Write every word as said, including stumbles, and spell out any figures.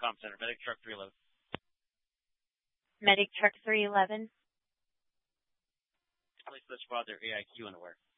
comm center. Medic truck three eleven. Medic truck three eleven. Police let's squad their A I Q unaware.